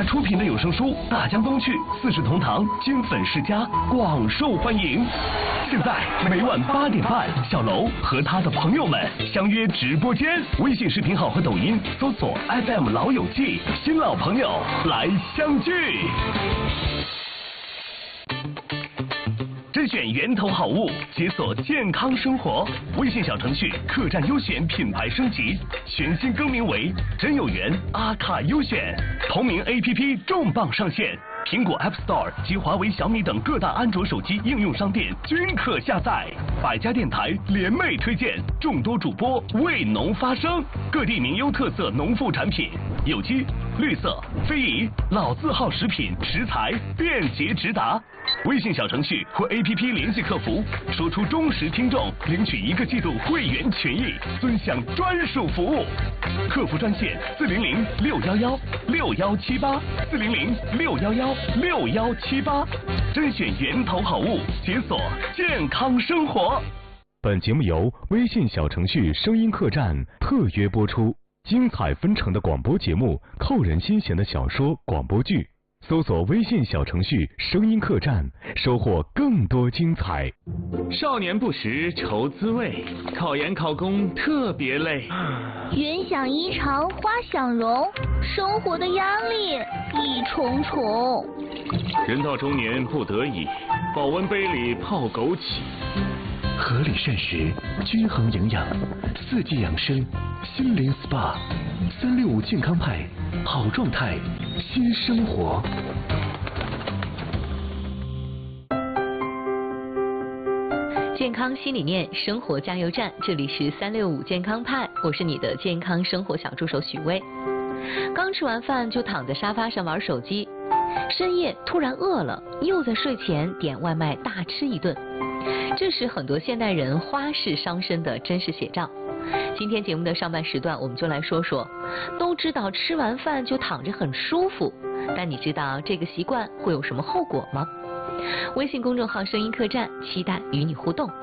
出品的有声书《大江东去》四世同堂金粉世家广受欢迎。现在每晚8点半，小楼和他的朋友们相约直播间，微信视频号和抖音搜索 FM 老友记，新老朋友来相聚。甄选源头好物，解锁健康生活。微信小程序客栈优选品牌升级，全新更名为真有缘阿卡优选。同名 APP 重磅上线，苹果 App Store 及华为、小米等各大安卓手机应用商店均可下载。百家电台联袂推荐，众多主播为农发声，各地名优特色农副产品，有机、绿色、非遗、老字号食品食材便捷直达。微信小程序或 APP 联系客服，说出忠实听众，领取1个季度会员权益，尊享专属服务。客服专线400-611-6178，400-611-6178，甄选源头好物，解锁健康生活。 本节目由微信小程序声音客栈特约播出，精彩纷呈的广播节目，扣人心弦的小说、广播剧。搜索微信小程序声音客栈，收获更多精彩。 少年不识愁滋味，考研考公特别累。 云想衣裳花想容，生活的压力一重重。 人到中年不得已，保温杯里泡枸杞。 合理膳食，均衡营养，4季养生，心灵 SPA，365健康派，好状态，新生活。 健康新理念，生活加油站，这里是365健康派，我是你的健康生活小助手许巍。刚吃完饭就躺在沙发上玩手机，深夜突然饿了，又在睡前点外卖大吃一顿。这是很多现代人花式伤身的真实写照。今天节目的上半时段，我们就来说说，都知道吃完饭就躺着很舒服，但你知道这个习惯会有什么后果吗？微信公众号声音客栈，期待与你互动。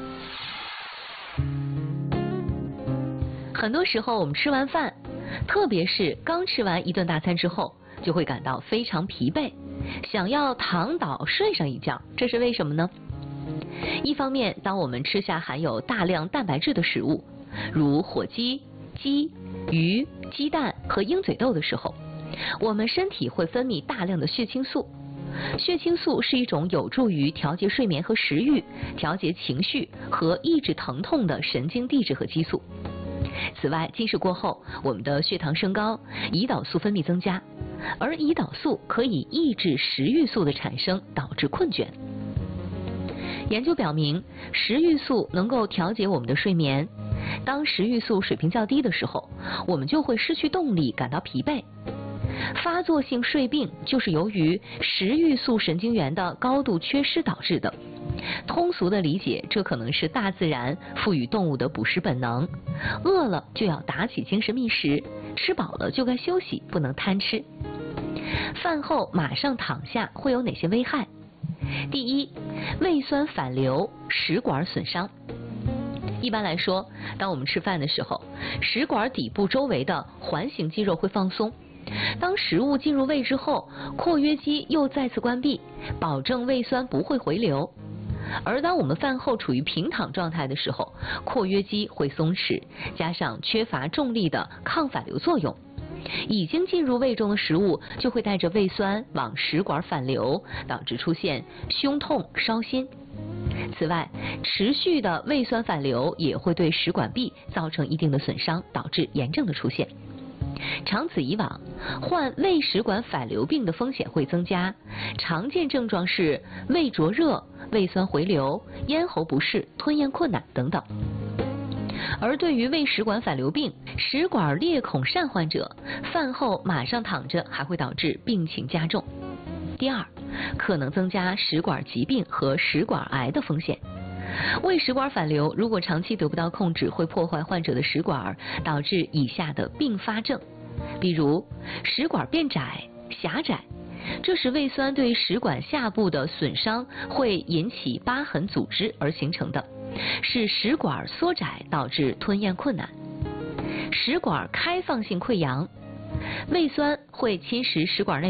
很多时候我们吃完饭，特别是刚吃完一顿大餐之后，就会感到非常疲惫，想要躺倒睡上一觉，这是为什么呢？一方面，当我们吃下含有大量蛋白质的食物，如火鸡、鸡、鱼、鸡蛋和鹰嘴豆的时候，我们身体会分泌大量的血清素。血清素是一种有助于调节睡眠和食欲、调节情绪和抑制疼痛的神经递质和激素。此外，进食过后，我们的血糖升高，胰岛素分泌增加，而胰岛素可以抑制食欲素的产生，导致困倦。研究表明，食欲素能够调节我们的睡眠。当食欲素水平较低的时候，我们就会失去动力，感到疲惫。发作性睡病就是由于食欲素神经元的高度缺失导致的。通俗的理解，这可能是大自然赋予动物的捕食本能，饿了就要打起精神觅食，吃饱了就该休息，不能贪吃。饭后马上躺下会有哪些危害？第一，胃酸反流，食管损伤。一般来说，当我们吃饭的时候，食管底部周围的环形肌肉会放松。当食物进入胃之后，括约肌又再次关闭，保证胃酸不会回流。而当我们饭后处于平躺状态的时候，括约肌会松弛，加上缺乏重力的抗反流作用，已经进入胃中的食物就会带着胃酸往食管反流，导致出现胸痛、烧心。此外，持续的胃酸反流也会对食管壁造成一定的损伤，导致炎症的出现。长此以往，患胃食管反流病的风险会增加，常见症状是胃灼热、胃酸回流、咽喉不适、吞咽困难等等。而对于胃食管反流病、食管裂孔疝患者，饭后马上躺着还会导致病情加重。第二，可能增加食管疾病和食管癌的风险。胃食管反流如果长期得不到控制，会破坏患者的食管，导致以下的并发症，比如食管变窄、狭窄，这时胃酸对食管下部的损伤会引起疤痕组织而形成的，使食管缩窄，导致吞咽困难。食管开放性溃疡，胃酸会侵蚀食管内